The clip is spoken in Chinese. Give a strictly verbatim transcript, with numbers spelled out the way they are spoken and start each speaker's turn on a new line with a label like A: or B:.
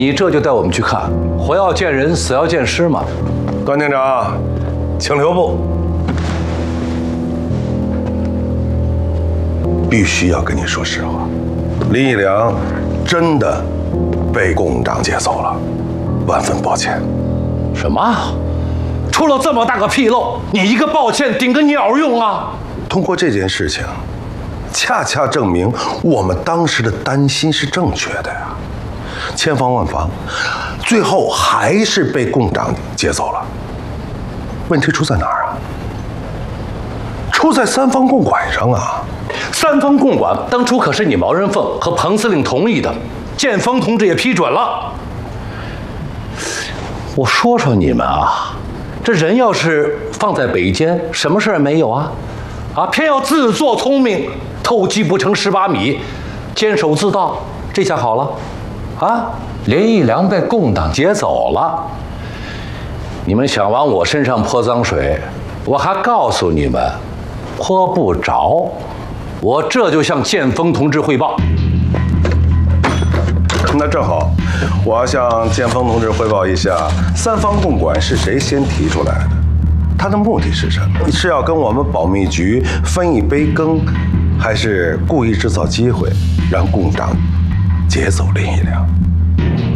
A: 你这就带我们去看，活要见人，死要见尸嘛。
B: 段厅长，请留步。必须要跟你说实话，林义良真的被共党劫走了，万分抱歉。
A: 什么？出了这么大个纰漏，你一个抱歉顶个鸟用啊！
B: 通过这件事情，恰恰证明我们当时的担心是正确的呀。千防万防，最后还是被共党劫走了。问题出在哪儿啊？出在三方共管上啊！
A: 三方共管当初可是你毛人凤和彭司令同意的，建峰同志也批准了。我说说你们啊，这人要是放在北监，什么事儿没有啊？啊，偏要自作聪明，偷鸡不成蚀把米，坚守自盗，这下好了，啊，林义良被共党劫走了。你们想往我身上泼脏水，我还告诉你们，泼不着。我这就向建峰同志汇报。
B: 那正好，我要向建峰同志汇报一下，三方共管是谁先提出来的？他的目的是什么？是要跟我们保密局分一杯羹，还是故意制造机会让共党劫走林义良？